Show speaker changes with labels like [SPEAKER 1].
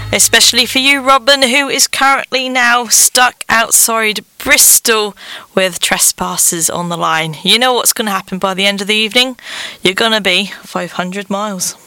[SPEAKER 1] Especially for you, Robin, who is currently now stuck outside Bristol with trespassers on the line. You know what's going to happen by the end of the evening? You're going to be 500 miles.